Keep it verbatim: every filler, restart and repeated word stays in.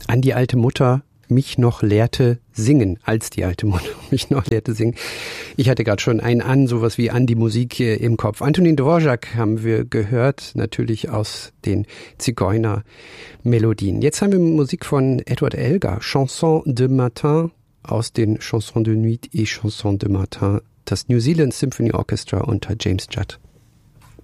an die alte Mutter mich noch lehrte singen, als die alte Mutter mich noch lehrte singen. Ich hatte gerade schon einen an, sowas wie an die Musik im Kopf. Antonin Dvorak haben wir gehört, natürlich aus den Zigeuner-Melodien. Jetzt haben wir Musik von Edward Elgar, Chanson de Matin, aus den Chansons de Nuit et Chansons de Matin, das New Zealand Symphony Orchestra unter James Judd.